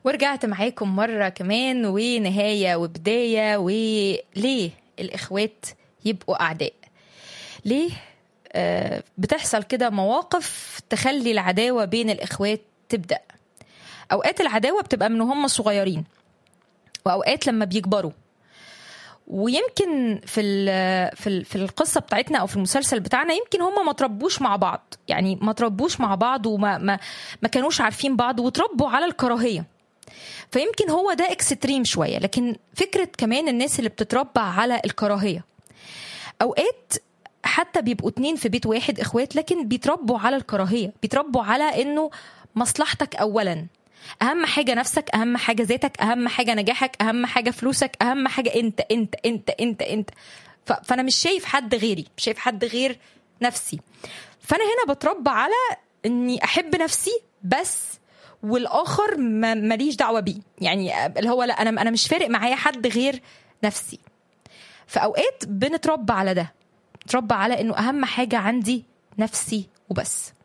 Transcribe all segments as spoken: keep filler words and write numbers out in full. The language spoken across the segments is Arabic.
ورجعت معاكم مرة كمان، ونهاية وبداية. وليه الإخوات يبقوا أعداء؟ ليه آه بتحصل كده مواقف تخلي العداوة بين الإخوات تبدأ؟ أوقات العداوة بتبقى من هم صغيرين، وأوقات لما بيكبروا. ويمكن في في في القصه بتاعتنا او في المسلسل بتاعنا يمكن هم ما تربوش مع بعض، يعني ما تربوش مع بعض وما ما ما كانوش عارفين بعض وتربوا على الكراهيه. فيمكن هو ده اكستريم شويه، لكن فكره كمان الناس اللي بتتربى على الكراهيه اوقات حتى بيبقوا اتنين في بيت واحد اخوات، لكن بيتربوا على الكراهيه، بيتربوا على انه مصلحتك اولا، اهم حاجه نفسك، اهم حاجه ذاتك، اهم حاجه نجاحك، اهم حاجه فلوسك، اهم حاجه انت انت انت انت انت فانا مش شايف حد غيري، مش شايف حد غير نفسي. فانا هنا بتربى على اني احب نفسي بس، والاخر ماليش دعوه بيه، يعني اللي هو لا، انا انا مش فارق معايا حد غير نفسي. فاوقات بنتربى على ده، بنتربى على انه اهم حاجه عندي نفسي وبس.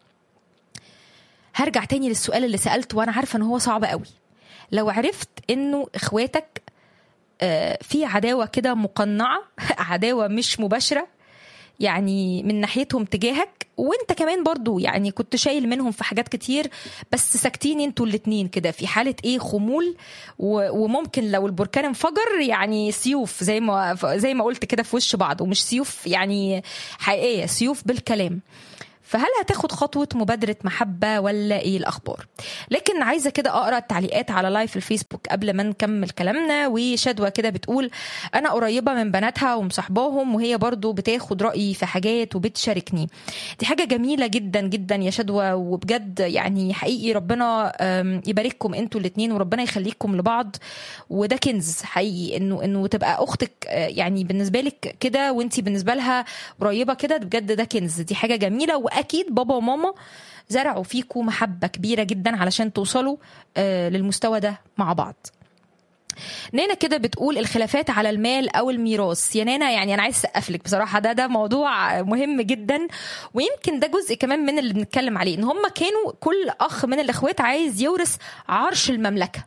هرجع تاني للسؤال اللي سألته، وانا عارفة ان هو صعب قوي. لو عرفت انه اخواتك في عداوة كده مقنعة، عداوة مش مباشرة، يعني من ناحيتهم تجاهك، وانت كمان برضو يعني كنت شايل منهم في حاجات كتير، بس ساكتين انتوا الاتنين كده في حالة ايه، خمول، وممكن لو البركان انفجر يعني سيوف، زي ما زي ما قلت كده، في وش بعض، ومش سيوف يعني حقيقية، سيوف بالكلام. فهل هتاخد خطوة مبادرة محبة ولا ايه الأخبار؟ لكن عايزة كده أقرأ التعليقات على لايف الفيسبوك قبل ما نكمل كلامنا. وشدوى كده بتقول أنا قريبة من بناتها ومصاحباهم، وهي برضو بتاخد رأيي في حاجات وبتشاركني. دي حاجة جميلة جدا جدا يا شدوى، وبجد يعني حقيقي ربنا يبارككم انتوا الاتنين، وربنا يخليكم لبعض. وده كنز حقيقي، انه انه تبقى أختك يعني بالنسبة لك كده، وانتي بالنسبة لها قريبة كده، بجد ده كنز، دي حاجة جميلة. أكيد بابا وماما زرعوا فيكم محبة كبيرة جدا علشان توصلوا آه للمستوى ده مع بعض. نانا كده بتقول الخلافات على المال أو الميراث. يا نانا يعني أنا عايز أسقفلك بصراحة، ده ده موضوع مهم جدا، ويمكن ده جزء كمان من اللي بنتكلم عليه، إن هم كانوا كل أخ من الأخوات عايز يورث عرش المملكة.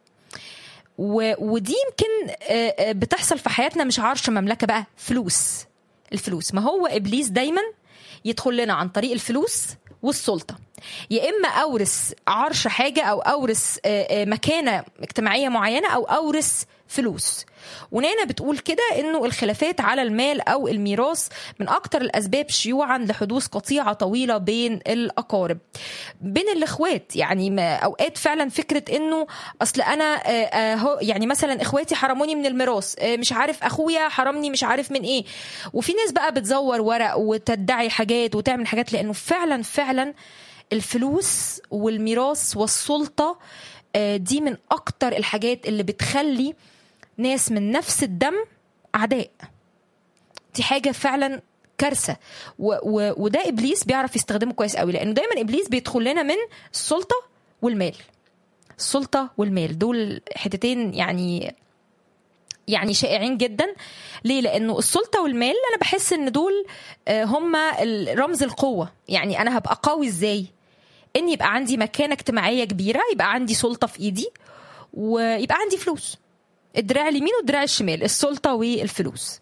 ودي يمكن آه بتحصل في حياتنا، مش عرش مملكة بقى، فلوس. الفلوس، ما هو إبليس دايما يدخل لنا عن طريق الفلوس والسلطة، يا إما أورث عرش حاجة، أو أورث مكانة اجتماعية معينة، أو أورث فلوس. ونانا بتقول كده إنه الخلافات على المال أو الميراث من أكتر الأسباب شيوعا لحدوث قطيعة طويلة بين الأقارب، بين الإخوات. يعني أوقات فعلا فكرة إنه أصل أنا يعني مثلا إخواتي حرموني من الميراث، مش عارف أخويا حرمني مش عارف من إيه، وفي ناس بقى بتزور ورق وتدعي حاجات وتعمل حاجات، لأنه فعلا فعلا الفلوس والميراث والسلطة دي من أكتر الحاجات اللي بتخلي ناس من نفس الدم أعداء. دي حاجة فعلا كارثة، و و وده إبليس بيعرف يستخدمه كويس قوي، لأنه دايما إبليس بيدخل لنا من السلطة والمال. السلطة والمال دول حتتين يعني يعني شائعين جدا. ليه؟ لأنه السلطة والمال أنا بحس إن دول هما رمز القوة. يعني أنا هبقى قوي إزاي؟ إن يبقى عندي مكانة اجتماعية كبيرة، يبقى عندي سلطة في إيدي، ويبقى عندي فلوس. الدراع اليمين والدراع الشمال، السلطة والفلوس.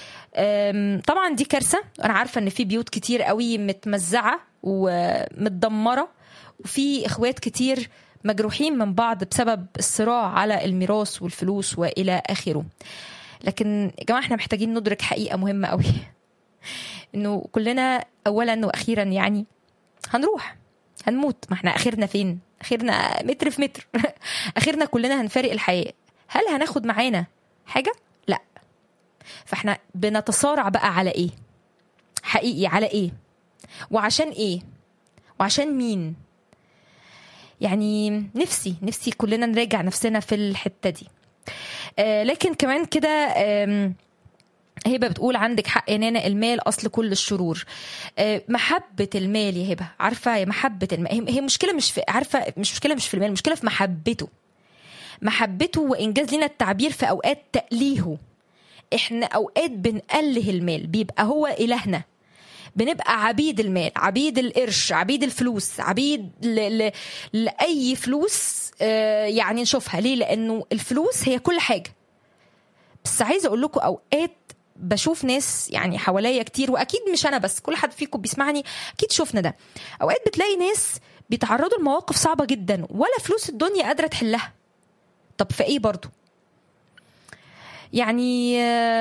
طبعا دي كارثة. أنا عارفة إن في بيوت كتير قوي متمزعة ومتدمرة، وفي إخوات كتير مجروحين من بعض بسبب الصراع على الميراث والفلوس وإلى آخره. لكن يا جماعة احنا محتاجين ندرك حقيقة مهمة قوي، إنه كلنا أولا وأخيرا يعني هنروح، هنموت. ما احنا آخرنا فين؟ آخرنا متر في متر. آخرنا كلنا هنفارق الحياة. هل هناخد معانا حاجة؟ لا. فاحنا بنتصارع بقى على ايه؟ حقيقي على ايه؟ وعشان ايه؟ وعشان مين؟ يعني نفسي نفسي كلنا نراجع نفسنا في الحتة دي. آه لكن كمان كده آه هبة بتقول عندك حق يا نانا، المال أصل كل الشرور. آه محبة المال يا هبة، عارفة يا محبة المال هي مشكلة، مش في عارفة مش مشكلة مش في المال، مشكلة في محبته. محبته وإنجاز لنا التعبير في أوقات تأليهه. إحنا أوقات بنأله المال، بيبقى هو إلهنا، بنبقى عبيد المال، عبيد القرش، عبيد الفلوس، عبيد ل... ل... لأي فلوس آه يعني نشوفها. ليه؟ لأنه الفلوس هي كل حاجة. بس عايزة أقول لكم أوقات بشوف ناس يعني حواليا كتير، وأكيد مش أنا بس، كل حد فيكم بيسمعني أكيد شوفنا ده. أوقات بتلاقي ناس بيتعرضوا لمواقف صعبة جدا ولا فلوس الدنيا قادرة تحلها. طب في إيه برضو؟ يعني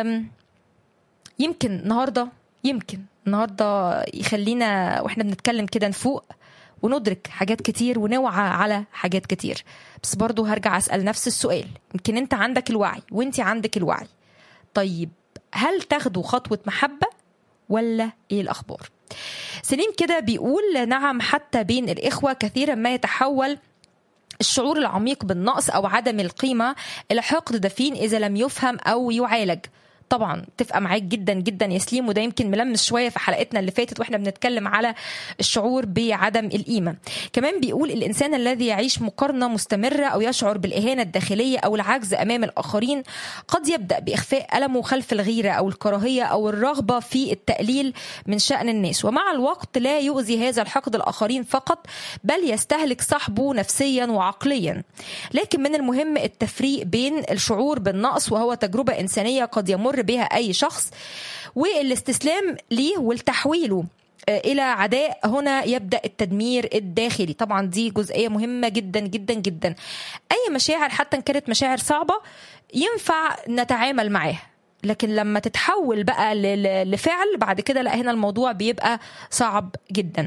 يمكن النهاردة يمكن النهاردة يخلينا وإحنا بنتكلم كده نفوق وندرك حاجات كتير ونوعى على حاجات كتير. بس برضو هرجع أسأل نفس السؤال، يمكن أنت عندك الوعي وأنت عندك الوعي، طيب هل تاخدوا خطوة محبة ولا إيه الأخبار؟ سليم كده بيقول نعم، حتى بين الإخوة كثيرا ما يتحول الشعور العميق بالنقص أو عدم القيمة إلى حقد دفين إذا لم يفهم أو يعالج. طبعا تفق معاك جدا جدا يا سليم، وده يمكن ملمس شويه في حلقتنا اللي فاتت واحنا بنتكلم على الشعور بعدم القيمه. كمان بيقول الانسان الذي يعيش مقارنه مستمره او يشعر بالاهانه الداخليه او العجز امام الاخرين قد يبدا باخفاء المه خلف الغيره او الكراهيه او الرغبه في التقليل من شان الناس، ومع الوقت لا يؤذي هذا الحقد الاخرين فقط بل يستهلك صاحبه نفسيا وعقليا. لكن من المهم التفريق بين الشعور بالنقص وهو تجربه انسانيه قد يمر بها أي شخص والاستسلام ليه والتحويله إلى عداء، هنا يبدأ التدمير الداخلي. طبعا دي جزئية مهمة جدا جدا جدا. أي مشاعر حتى إن كانت مشاعر صعبة ينفع نتعامل معاها، لكن لما تتحول بقى لفعل بعد كده لا، هنا الموضوع بيبقى صعب جدا.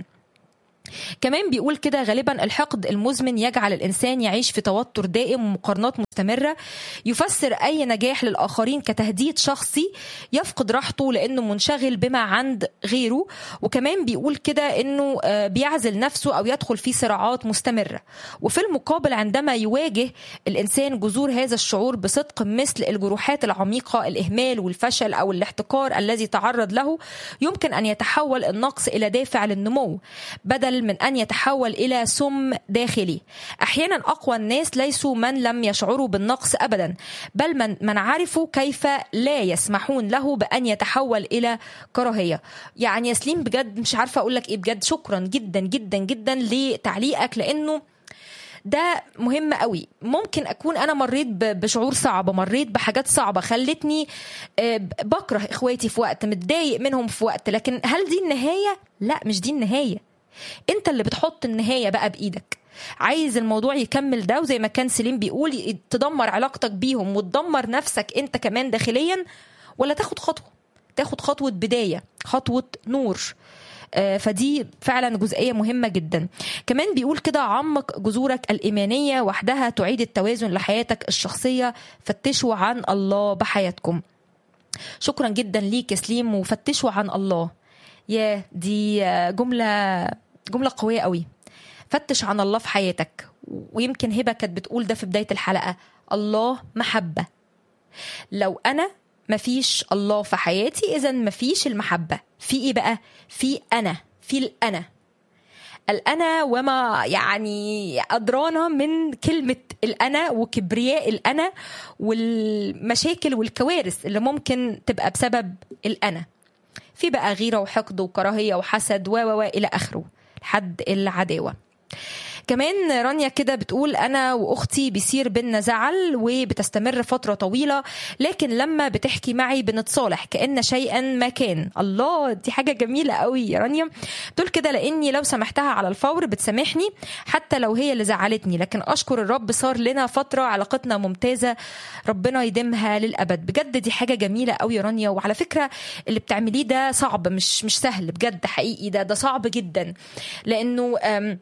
كمان بيقول كده غالبا الحقد المزمن يجعل الإنسان يعيش في توتر دائم ومقارنات مستمرة، يفسر أي نجاح للآخرين كتهديد شخصي، يفقد راحته لأنه منشغل بما عند غيره. وكمان بيقول كده أنه بيعزل نفسه أو يدخل في صراعات مستمرة. وفي المقابل عندما يواجه الإنسان جذور هذا الشعور بصدق مثل الجروحات العميقة، الإهمال والفشل أو الاحتقار الذي تعرض له، يمكن أن يتحول النقص إلى دافع للنمو بدل من أن يتحول إلى سم داخلي. أحيانا أقوى الناس ليسوا من لم يشعروا بالنقص أبدا، بل من, من عرفوا كيف لا يسمحون له بأن يتحول إلى كراهية. يعني يسليم بجد مش عارفة أقول لك إيه، بجد شكرا جدا جدا جدا لتعليقك، لأنه ده مهم قوي. ممكن أكون أنا مريت بشعور صعبة، مريت بحاجات صعبة خلتني بكره إخواتي في وقت، متضايق منهم في وقت، لكن هل دي النهاية؟ لا، مش دي النهاية. انت اللي بتحط النهاية بقى بإيدك. عايز الموضوع يكمل ده، وزي ما كان سليم بيقول تدمر علاقتك بيهم وتدمر نفسك انت كمان داخليا، ولا تاخد خطوة تاخد خطوة بداية، خطوة نور. آه فدي فعلا جزئية مهمة جدا. كمان بيقول كده عمق جذورك الإيمانية وحدها تعيد التوازن لحياتك الشخصية، فتشوا عن الله بحياتكم. شكرا جدا ليك يا سليم، وفتشوا عن الله. يا دي جملة جملة قوية قوي. فتش عن الله في حياتك. ويمكن هبة كانت بتقول ده في بداية الحلقة، الله محبة. لو أنا مفيش الله في حياتي إذن مفيش المحبة. في إيه بقى؟ في أنا، في الأنا الأنا وما يعني أدرانا من كلمة الأنا وكبرياء الأنا والمشاكل والكوارث اللي ممكن تبقى بسبب الأنا. في بقى غيرة وحقد وكراهية وحسد و و إلى آخره لحد العداوة. كمان رانيا كده بتقول أنا وأختي بيصير بينا زعل وبتستمر فترة طويلة، لكن لما بتحكي معي بنتصالح كأن شيئا ما كان. الله، دي حاجة جميلة قوي يا رانيا. تقول كده لأني لو سمحتها على الفور بتسامحني حتى لو هي اللي زعلتني، لكن أشكر الرب صار لنا فترة علاقتنا ممتازة، ربنا يديمها للأبد. بجد دي حاجة جميلة قوي يا رانيا. وعلى فكرة اللي بتعمليه ده صعب، مش مش سهل بجد، حقيقي ده ده صعب جدا، لأنه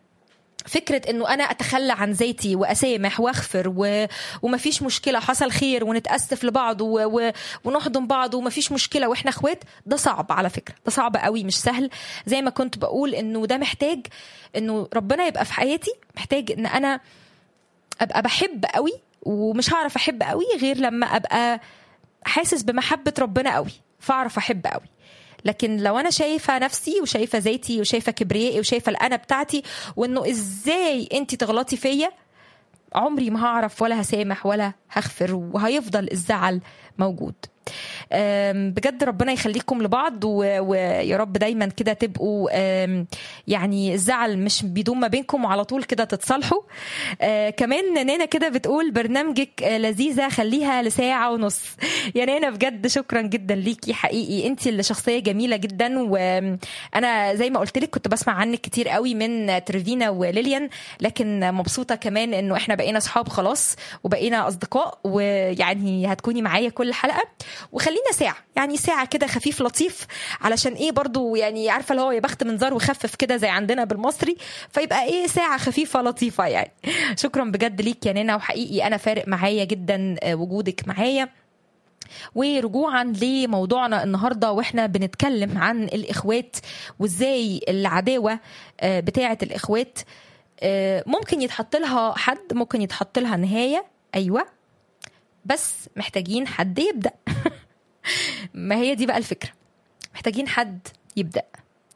فكرة انه انا اتخلى عن ذاتي واسامح واغفر و... ومفيش مشكلة، حصل خير ونتأسف لبعض و... و... ونحضن بعض ومفيش مشكلة واحنا اخوات، ده صعب على فكرة، ده صعب قوي، مش سهل. زي ما كنت بقول انه ده محتاج انه ربنا يبقى في حياتي، محتاج ان انا ابقى بحب قوي، ومش هعرف احب قوي غير لما ابقى حاسس بمحبة ربنا قوي، فاعرف احب قوي. لكن لو أنا شايفة نفسي وشايفة ذاتي وشايفة كبريائي وشايفة الأنا بتاعتي وإنه إزاي أنتي تغلطي فيا، عمري ما هعرف ولا هسامح ولا هغفر، وهيفضل الزعل موجود. بجد ربنا يخليكم لبعض، ويا رب دايما كده تبقوا يعني الزعل مش بيدوم ما بينكم وعلى طول كده تتصالحوا. كمان نانا كده بتقول برنامجك لذيذة خليها لساعة ونص. يا نانا بجد شكرا جدا ليكي، حقيقي انت اللي شخصية جميلة جدا، وانا زي ما قلت لك كنت بسمع عنك كتير قوي من ترفينا وليليان، لكن مبسوطة كمان انه احنا بقينا اصحاب خلاص وبقينا اصدقاء، ويعني هتكوني معايا كل حلقة، وخلينا ساعة يعني ساعة كده خفيف لطيف، علشان ايه برضو يعني عارفة اللي هو يا بخت منظر وخفف كده زي عندنا بالمصري، فيبقى ايه ساعة خفيفة لطيفة يعني. شكرا بجد ليك يا نانا، وحقيقي انا فارق معايا جدا وجودك معايا. ورجوعا لموضوعنا النهاردة، واحنا بنتكلم عن الإخوات وازاي العداوة بتاعة الإخوات ممكن يتحط لها حد، ممكن يتحط لها نهاية، أيوة، بس محتاجين حد يبدأ. ما هي دي بقى الفكرة، محتاجين حد يبدأ.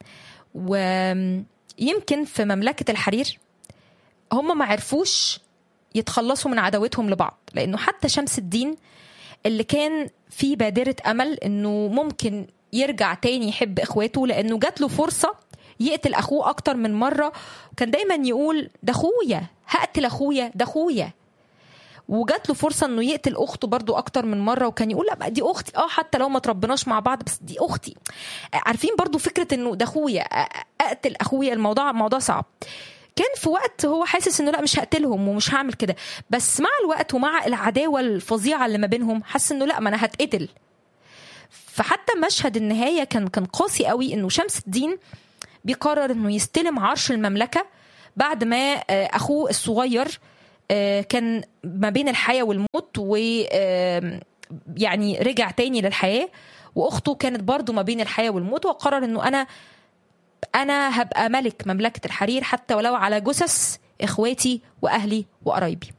ويمكن في مملكة الحرير هم ما عرفوش يتخلصوا من عداوتهم لبعض، لأنه حتى شمس الدين اللي كان في بادرة أمل أنه ممكن يرجع تاني يحب إخواته، لأنه جات له فرصة يقتل أخوه أكتر من مرة، وكان دايما يقول ده أخويا، هقتل أخويا، ده أخويا. وجات له فرصة أنه يقتل أخته برضو أكتر من مرة، وكان يقول لا دي أختي، آه حتى لو ما تربناش مع بعض بس دي أختي. عارفين برضو فكرة أنه ده أخويا، أقتل أخويا، الموضوع موضوع صعب. كان في وقت هو حاسس انه لا مش هقتلهم ومش هعمل كده، بس مع الوقت ومع العداوة الفظيعة اللي ما بينهم حس انه لا ما انا هتقتل. فحتى مشهد النهاية كان كان قاسي قوي، انه شمس الدين بيقرر انه يستلم عرش المملكة بعد ما اخوه الصغير كان ما بين الحياة والموت، و يعني رجع تاني للحياة، واخته كانت برضو ما بين الحياة والموت، وقرر انه انا أنا هبقى ملك مملكة الحرير حتى ولو على جثث إخواتي وأهلي وقرايبي.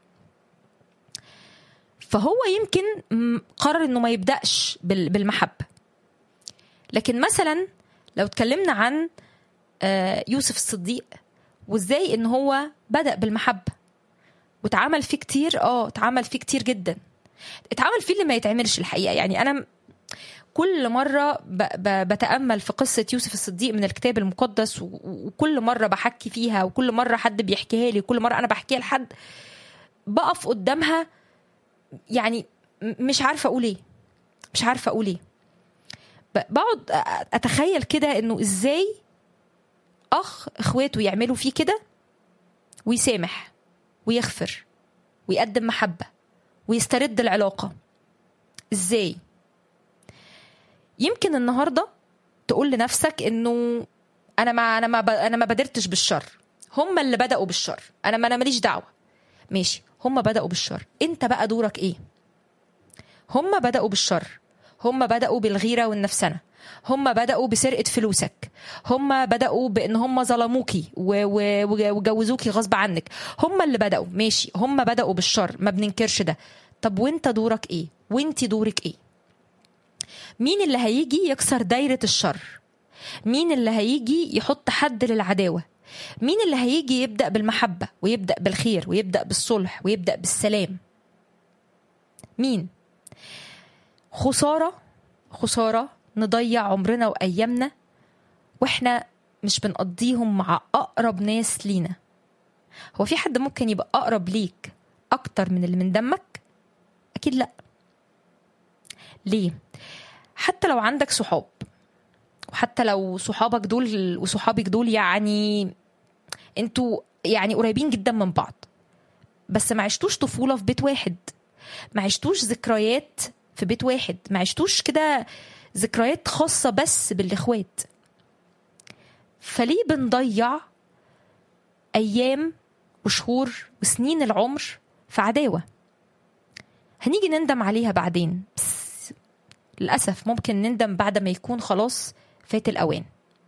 فهو يمكن قرر إنه ما يبدأش بالمحبة. لكن مثلا لو اتكلمنا عن يوسف الصديق وإزاي إن هو بدأ بالمحبة واتعمل فيه كتير، آه اتعمل فيه كتير جدا، اتعمل فيه اللي ما يتعملش الحقيقة. يعني أنا كل مرة بتأمل في قصة يوسف الصديق من الكتاب المقدس، وكل مرة بحكي فيها، وكل مرة حد بيحكيها لي، وكل مرة أنا بحكيها لحد بقف قدامها يعني مش عارفة أقول إيه، مش عارفة أقول إيه. بقعد أتخيل كده إنه إزاي أخ إخواته يعملوا فيه كده ويسامح ويغفر ويقدم محبة ويسترد العلاقة، إزاي؟ يمكن النهارده تقول لنفسك انه انا ما انا ما انا ما بدرتش بالشر، هم اللي بدأوا بالشر، انا ما انا ماليش دعوه. ماشي، هم بدأوا بالشر، انت بقى دورك ايه؟ هم بدأوا بالشر، هم بدأوا بالغيره والنفسنه، هم بدأوا بسرقه فلوسك، هم بدأوا بان هم ظلموكي وجوزوكي غصب عنك، هم اللي بدأوا. ماشي، هم بدأوا بالشر، ما بننكرش ده. طب وانت دورك ايه؟ وانت دورك ايه؟ مين اللي هيجي يكسر دايرة الشر؟ مين اللي هيجي يحط حد للعداوة؟ مين اللي هيجي يبدأ بالمحبة ويبدأ بالخير ويبدأ بالصلح ويبدأ بالسلام؟ مين؟ خسارة خسارة نضيع عمرنا وأيامنا وإحنا مش بنقضيهم مع أقرب ناس لينا. هو في حد ممكن يبقى أقرب ليك أكتر من اللي من دمك؟ أكيد لأ. ليه؟ حتى لو عندك صحاب، وحتى لو صحابك دول وصحابك دول يعني انتوا يعني قريبين جدا من بعض، بس ما عشتوش طفولة في بيت واحد، ما عشتوش ذكريات في بيت واحد، ما عشتوش كده ذكريات خاصة بس بالإخوات. فليه بنضيع أيام وشهور وسنين العمر في عداوة هنيجي نندم عليها بعدين؟ بس للأسف ممكن نندم بعد ما يكون خلاص فات الأوان.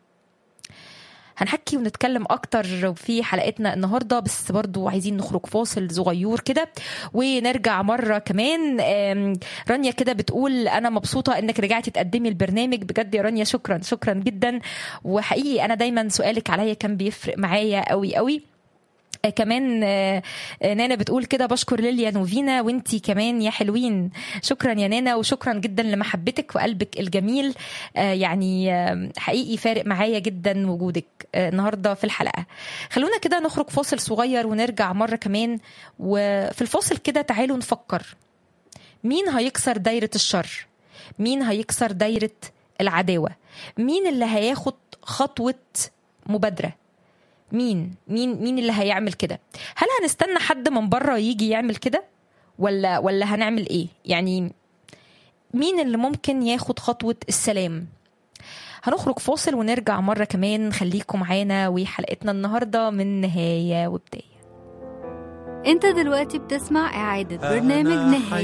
هنحكي ونتكلم أكتر في حلقتنا النهاردة، بس برضو عايزين نخرج فاصل صغير كده ونرجع مرة كمان. رانيا كده بتقول أنا مبسوطة إنك رجعتي تقدمي البرنامج. بجد يا رانيا شكرا شكرا جدا، وحقيقي أنا دايما سؤالك عليا كان بيفرق معايا قوي قوي. آه كمان آه نانا بتقول كده بشكر ليليا نوفينا وانتي كمان يا حلوين. شكرا يا نانا وشكرا جدا لمحبتك وقلبك الجميل. آه يعني آه حقيقي فارق معايا جدا وجودك آه النهارده في الحلقه. خلونا كده نخرج فاصل صغير ونرجع مره كمان. وفي الفاصل كده تعالوا نفكر مين هيكسر دايره الشر، مين هيكسر دايره العداوه، مين اللي هياخد خطوه مبادره، مين مين مين اللي هيعمل كده؟ هل هنستنى حد من بره يجي يعمل كده ولا ولا هنعمل ايه؟ يعني مين اللي ممكن ياخد خطوة السلام؟ هنخرج فاصل ونرجع مرة كمان. خليكم معانا وحلقتنا النهاردة من نهاية وبداية. انت دلوقتي بتسمع اعادة برنامج نهاية